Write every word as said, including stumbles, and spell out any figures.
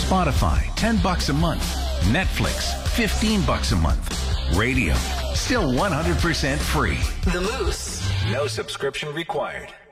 Spotify, ten bucks a month. Netflix, fifteen bucks a month. Radio, still one hundred percent free. The Moose. No subscription required.